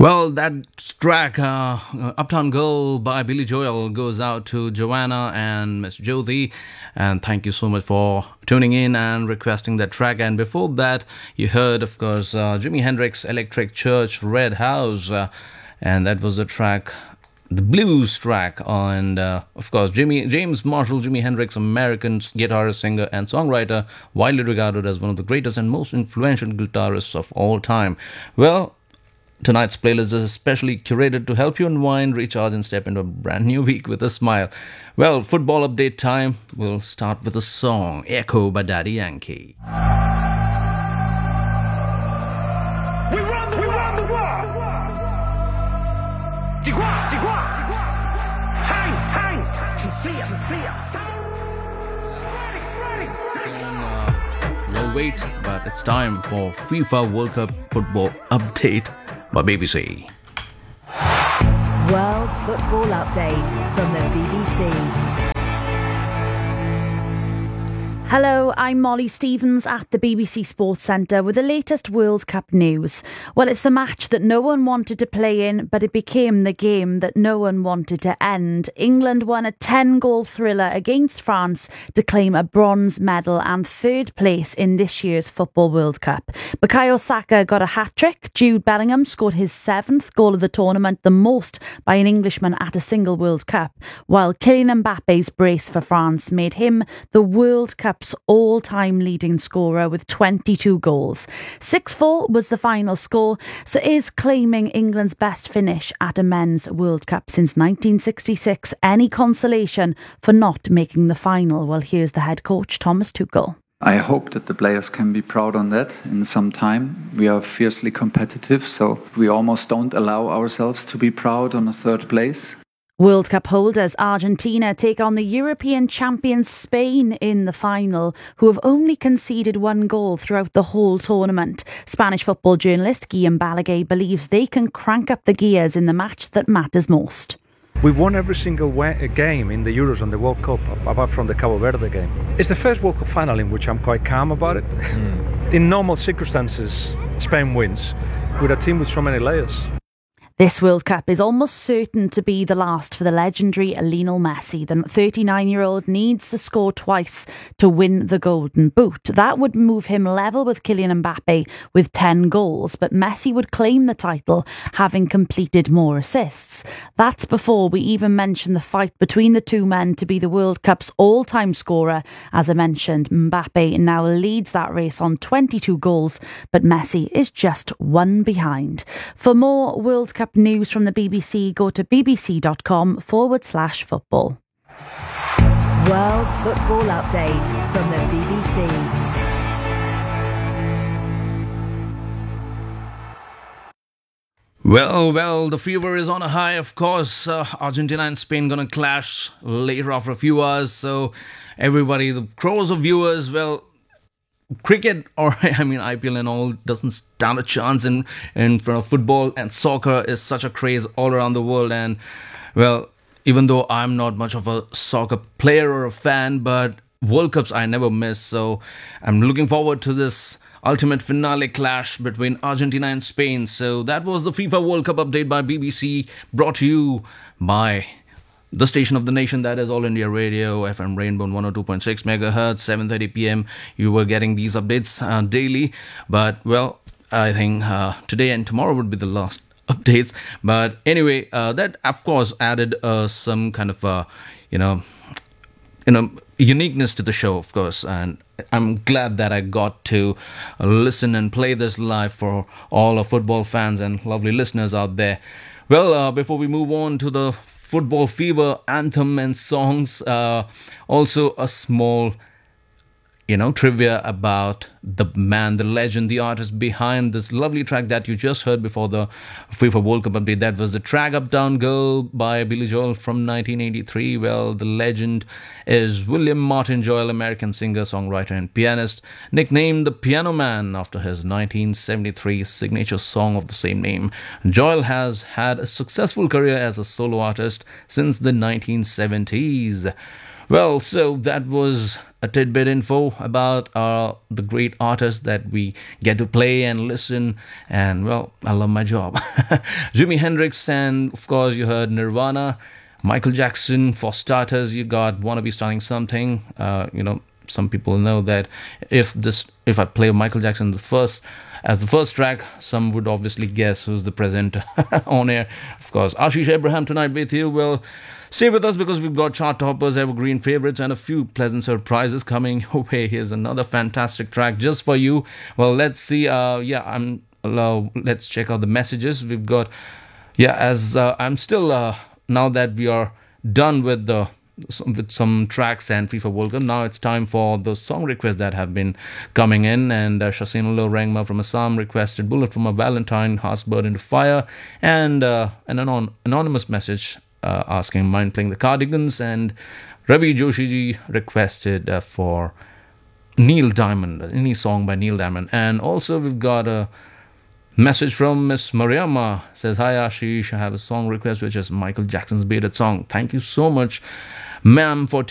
Well, that track, Uptown Girl by Billy Joel, goes out to Joanna and Miss Jyoti. And thank you so much for tuning in and requesting that track. And before that, you heard, of course, Jimi Hendrix Electric Church Red House. And that was the track, the blues track. And of course, James Marshall, Jimi Hendrix, American guitarist, singer, and songwriter, widely regarded as one of the greatest and most influential guitarists of all time. Well, tonight's playlist is especially curated to help you unwind, recharge, and step into a brand new week with a smile. Well, football update time. We'll start with a song, Echo by Daddy Yankee. We run the world. Tang. See ya. We'll wait, but it's time for FIFA World Cup football update by BBC. World Football Update from the BBC. Hello, I'm Molly Stevens at the BBC Sports Centre with the latest World Cup news. Well, it's the match that no one wanted to play in, but it became the game that no one wanted to end. England won a 10-goal thriller against France to claim a bronze medal and third place in this year's Football World Cup. Bukayo Saka got a hat-trick. Jude Bellingham scored his 7th goal of the tournament, the most by an Englishman at a single World Cup, while Kylian Mbappe's brace for France made him the World Cup's all-time leading scorer with 22 goals. 6-4 was the final score, so is claiming England's best finish at a men's World Cup since 1966 any consolation for not making the final? Well, here's the head coach, Thomas Tuchel. I hope that the players can be proud on that in some time. We are fiercely competitive, so we almost don't allow ourselves to be proud on a third place. World Cup holders Argentina take on the European champions Spain in the final, who have only conceded 1 goal throughout the whole tournament. Spanish football journalist Guillem Balaguer believes they can crank up the gears in the match that matters most. We've won every single game in the Euros and the World Cup, apart from the Cabo Verde game. It's the first World Cup final in which I'm quite calm about it. In normal circumstances, Spain wins, with a team with so many layers. This World Cup is almost certain to be the last for the legendary Lionel Messi. The 39-year-old needs to score twice to win the Golden Boot. That would move him level with Kylian Mbappe with 10 goals, but Messi would claim the title, having completed more assists. That's before we even mention the fight between the two men to be the World Cup's all-time scorer. As I mentioned, Mbappe now leads that race on 22 goals, but Messi is just 1 behind. For more World Cup news from the BBC, go to bbc.com/football. World Football Update from the BBC. Well, the fever is on a high, of course. Argentina and Spain gonna clash later after a few hours. So everybody, the crores of viewers, well, cricket or IPL and all doesn't stand a chance in front of football, and soccer is such a craze all around the world. And well, even though I'm not much of a soccer player or a fan, but World Cups I never miss, so I'm looking forward to this ultimate finale clash between Argentina and Spain. So that was the FIFA World Cup update by BBC, brought to you by the station of the nation, that is All India Radio, FM Rainbow 102.6 megahertz, 7:30 p.m. You were getting these updates daily. But, well, I think today and tomorrow would be the last updates. But anyway, that, of course, added some kind of, uniqueness to the show, of course. And I'm glad that I got to listen and play this live for all our football fans and lovely listeners out there. Well, before we move on to the Football Fever anthem and songs, also a small trivia about the man, the legend, the artist behind this lovely track that you just heard before the FIFA World Cup update. That was the track Uptown Girl by Billy Joel from 1983. Well, the legend is William Martin Joel, American singer, songwriter, and pianist, nicknamed the Piano Man after his 1973 signature song of the same name. Joel has had a successful career as a solo artist since the 1970s. Well, so that was a tidbit info about the great artists that we get to play and listen. And well, I love my job. Jimi Hendrix, and of course you heard Nirvana. Michael Jackson, for starters, you got Wanna Be Starting Something. Some people know that if I play Michael Jackson as the first track, some would obviously guess who's the presenter on air. Of course, Ashish Abraham tonight with you. Well, stay with us because we've got chart toppers, evergreen favorites, and a few pleasant surprises coming your way. Here's another fantastic track just for you. Well, let's see. Let's check out the messages we've got. I'm still now that we are done with some tracks and FIFA World Cup, now it's time for those song requests that have been coming in. And Shasinullah Rengma from Assam requested Bullet from a Valentine, Hearts Bird into Fire, and an anonymous message asking Mind Playing the Cardigans. And Ravi Joshi requested for Neil Diamond, any song by Neil Diamond. And also we've got a message from Miss Mariama, says, hi Ashish, I have a song request which is Michael Jackson's Bearded Song. Thank you so much, ma'am, for